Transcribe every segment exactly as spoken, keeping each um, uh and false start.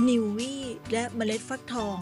นิววี่และเมล็ดฟักทอง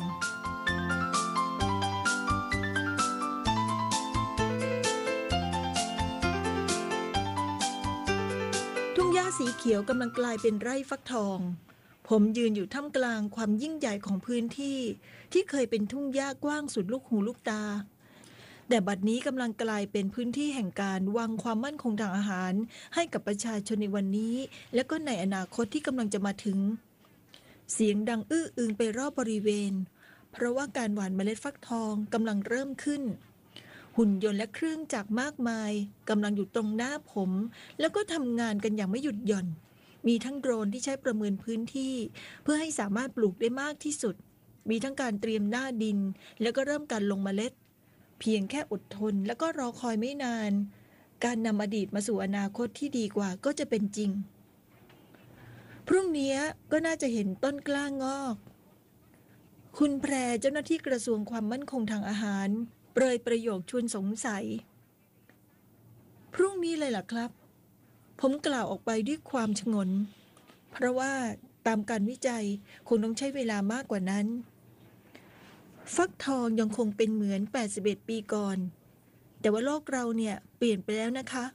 ทุ่งหญ้าสีเขียวกำลังกลายเป็นไร่ฟักทองผมยืนอยู่ท่ามกลางความยิ่งใหญ่ของพื้นที่ที่เคยเป็นทุ่งหญ้ากว้างสุดลูกหูลูกตาแต่บัดนี้กำลังกลายเป็นพื้นที่แห่งการวางความมั่นคงทางอาหารให้กับประชาชนในวันนี้และก็ในอนาคตที่กำลังจะมาถึงเสียงดังอื้ออึงไปรอบบริเวณเพราะว่าการหว่านเมล็ดฟักทองกำลังเริ่มขึ้นหุ่นยนต์และเครื่องจักรมากมายกำลังอยู่ตรงหน้าผมแล้วก็ทำงานกันอย่างไม่หยุดหย่อนมีทั้งโดรนที่ใช้ประเมินพื้นที่เพื่อให้สามารถปลูกได้มากที่สุดมีทั้งการเตรียมหน้าดินแล้วก็เริ่มการลงเมล็ดเพียงแค่อดทนแล้วก็รอคอยไม่นานการนำอดีตมาสู่อนาคตที่ดีกว่าก็จะเป็นจริงพรุ่งนี้ก็น่าจะเห็นต้นกล้างอกคุณแพรเจ้าหน้าที่กระทรวงความมั่นคงทางอาหารเปรยประโยคชวนสงสัยพรุ่งนี้เลยล่ะครับผมกล่าวออกไปด้วยความฉงนเพราะว่าตามการวิจัยคงต้องใช้เวลามากกว่านั้นฟักทองยังคงเป็นเหมือนแปดสิบเอ็ดปีก่อนแต่ว่าโลกเราเนี่ยเปลี่ยนไปแล้วนะคะ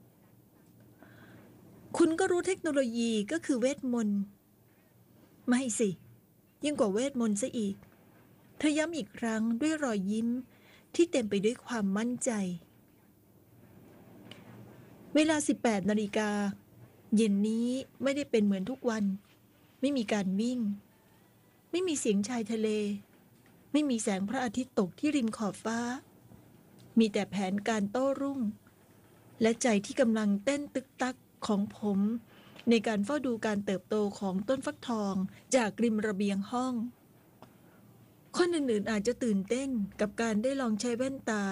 คุณก็รู้เทคโนโลยีก็คือเวทมนต์ไม่สิยิ่งกว่าเวทมนต์ซะอีกเธอย้ำอีกครั้งด้วยรอยยิ้มที่เต็มไปด้วยความมั่นใจเวลา สิบแปดนาฬิกาเย็นนี้ไม่ได้เป็นเหมือนทุกวันไม่มีการวิ่งไม่มีเสียงชายทะเลไม่มีแสงพระอาทิตย์ตกที่ริมขอบฟ้ามีแต่แผนการโต้รุ่งและใจที่กำลังเต้นตึกตักของผมในการเฝ้าดูการเติบโตของต้นฟักทองจากริมระเบียงห้องคนอื่นๆอาจจะตื่นเต้นกับการได้ลองใช้แว่นตา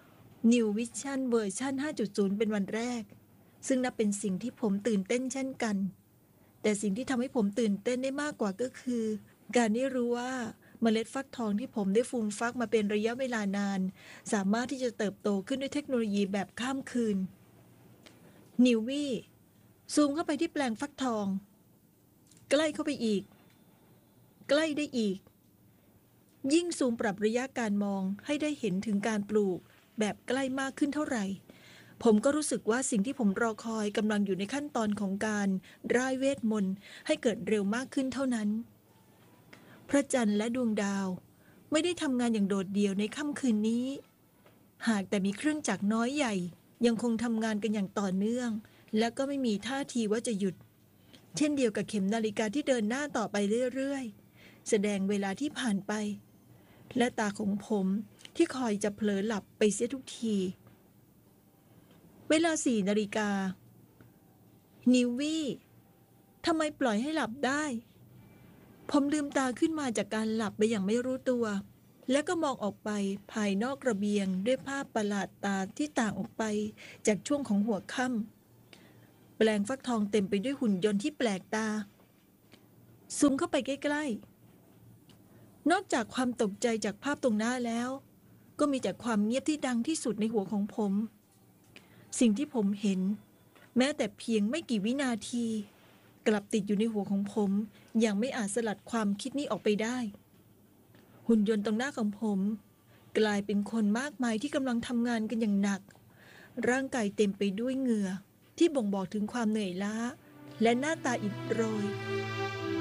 New Vision เวอร์ชัน ห้าจุดศูนย์ เป็นวันแรกซึ่งนับเป็นสิ่งที่ผมตื่นเต้นเช่นกันแต่สิ่งที่ทำให้ผมตื่นเต้นได้มากกว่าก็คือการได้รู้ว่าเมล็ดฟักทองที่ผมได้ฟูมฟักมาเป็นระยะเวลานานสามารถที่จะเติบโตขึ้นด้วยเทคโนโลยีแบบข้ามคืนนิววี่ซูมเข้าไปที่แปลงฟักทองใกล้เข้าไปอีกใกล้ได้อีกยิ่งซูมปรับระยะการมองให้ได้เห็นถึงการปลูกแบบใกล้มากขึ้นเท่าไหร่ผมก็รู้สึกว่าสิ่งที่ผมรอคอยกำลังอยู่ในขั้นตอนของการร่ายเวทมนต์ให้เกิดเร็วมากขึ้นเท่านั้นพระจันทร์และดวงดาวไม่ได้ทำงานอย่างโดดเดี่ยวในค่ำคืนนี้หากแต่มีเครื่องจักรน้อยใหญ่ยังคงทำงานกันอย่างต่อเนื่องและก็ไม่มีท่าทีว่าจะหยุดเช่นเดียวกับเข็มนาฬิกาที่เดินหน้าต่อไปเรื่อยๆแสดงเวลาที่ผ่านไปและตาของผมที่คอยจะเผลอหลับไปเสียทุกทีเวลาสี่นาฬิกานิววี่ทำไมปล่อยให้หลับได้ผมลืมตาขึ้นมาจากการหลับไปอย่างไม่รู้ตัวแล้วก็มองออกไปภายนอกระเบียงด้วยภาพประหลาดตาที่ต่างออกไปจากช่วงของหัวค่ำแปลงฟักทองเต็มไปด้วยหุ่นยนต์ที่แปลกตาซูมเข้าไปใกล้ๆนอกจากความตกใจจากภาพตรงหน้าแล้วก็มีแต่ความเงียบที่ดังที่สุดในหัวของผมสิ่งที่ผมเห็นแม้แต่เพียงไม่กี่วินาทีกลับติดอยู่ในหัวของผมอย่างไม่อาจสลัดความคิดนี้ออกไปได้หุ่นยนต์ตรงหน้าของผมกลายเป็นคนมากมายที่กำลังทำงานกันอย่างหนักร่างกายเต็มไปด้วยเหงื่อที่บ่งบอกถึงความเหนื่อยล้าและหน้าตาอิดโรย